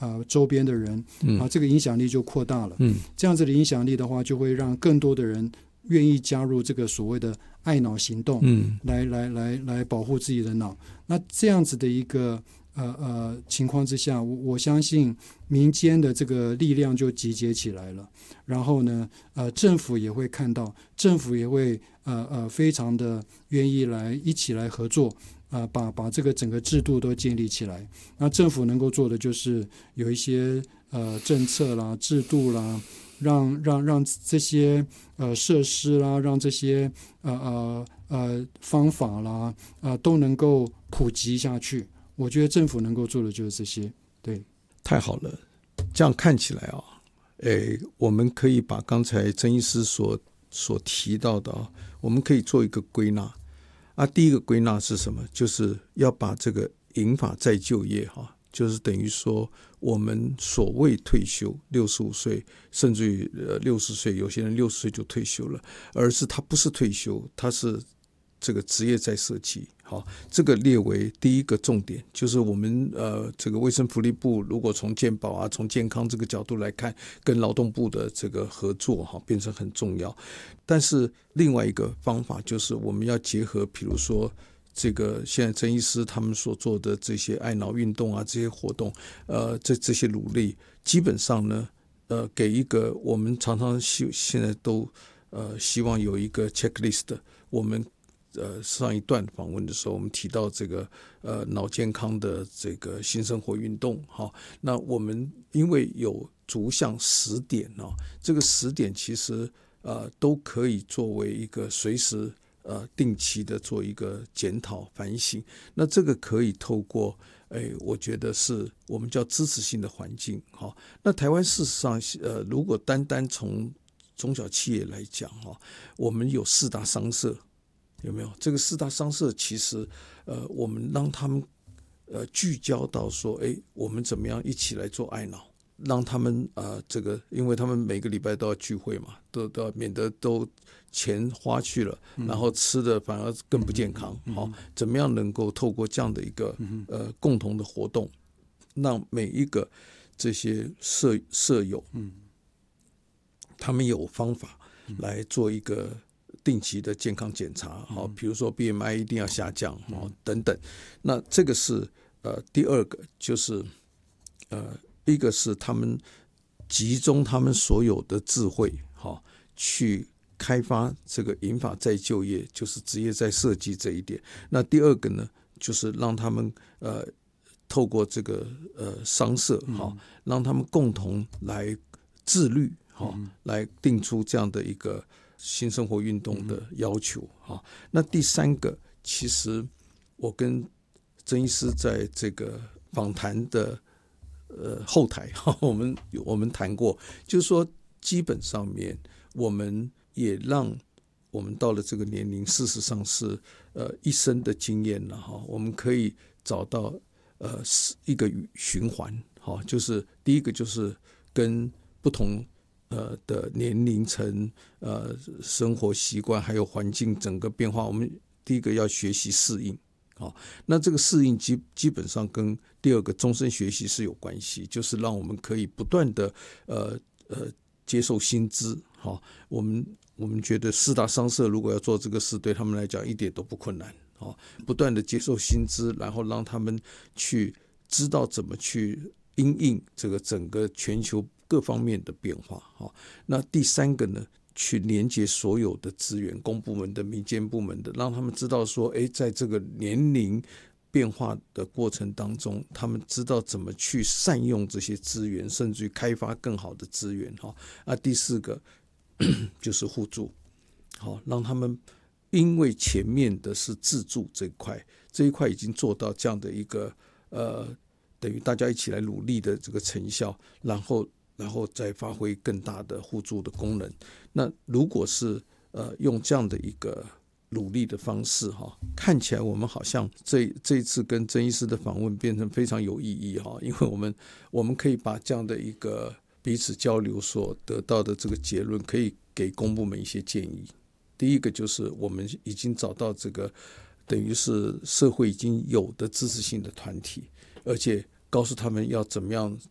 周边的人，这个影响力就扩大了。这样子的影响力的话，就会让更多的人愿意加入这个所谓的爱脑行动，来保护自己的脑。那这样子的一个情况之下，我相信民间的这个力量就集结起来了。然后呢，政府也会看到，政府也会非常的愿意一起来合作，把这个整个制度都建立起来。那政府能够做的就是有一些政策啦、制度啦，让这些设施啦，让这些方法啦都能够普及下去。我觉得政府能够做的就是这些。对， 太好了。这样看起来啊，我们可以把刚才曾医师所提到的我们可以做一个归纳。第一个归纳是什么？就是要把这个银发再就业就是等于说我们所谓退休65岁甚至于60岁，有些人60岁就退休了，而是他不是退休，他是这个职业再设计。这个列为第一个重点，就是我们这个卫生福利部如果从健保从健康这个角度来看，跟劳动部的这个合作变成很重要。但是另外一个方法就是我们要结合，比如说这个现在曾医师他们所做的这些爱脑运动这些活动，这些努力，基本上呢，给一个我们常常现在都希望有一个 checklist。我们上一段访问的时候，我们提到这个脑健康的这个新生活运动。那我们因为有逐项10点这个10点其实都可以作为一个随时定期的做一个检讨反省。那这个可以透过我觉得是我们叫支持性的环境。那台湾事实上如果单从中小企业来讲我们有4大商社，有没有？这个4大商社其实我们让他们聚焦到说我们怎么样一起来做爱脑，让他们这个因为他们每个礼拜都要聚会嘛，都要免得都钱花去了，然后吃的反而更不健康。怎么样能够透过这样的一个共同的活动，让每一个这些舍友他们有方法来做一个定期的健康检查，比如说 BMI 一定要下降等等。那这个是第二个，就是一个是他们集中他们所有的智慧去开发这个银发再就业，就是职业再设计这一点。那第二个呢，就是让他们透过这个商社让他们共同来自律来定出这样的一个新生活运动的要求。那第三个，其实我跟曾医师在这个访谈的后台我们谈过，就是说基本上面我们也让我们到了这个年龄，事实上是一生的经验了我们可以找到一个循环就是第一个就是跟不同的年龄层生活习惯还有环境整个变化，我们第一个要学习适应。那这个适应基本上跟第二个终身学习是有关系，就是让我们可以不断的接受新知。我们觉得4大商社如果要做这个事，对他们来讲一点都不困难。不断的接受新知，然后让他们去知道怎么去因应这个整个全球各方面的变化。那第三个呢，去连接所有的资源，公部门的、民间部门的，让他们知道说在这个年龄变化的过程当中，他们知道怎么去善用这些资源，甚至于开发更好的资源。第四个就是互助，让他们因为前面的是自助这一块已经做到这样的一个等于大家一起来努力的这个成效，然后再发挥更大的互助的功能。那如果是用这样的一个努力的方式看起来我们好像这一次跟曾医师的访问变成非常有意义因为我们可以把这样的一个彼此交流所得到的这个结论，可以给公部门一些建议。第一个就是我们已经找到这个等于是社会已经有的支持性的团体，而且告诉他们要怎么样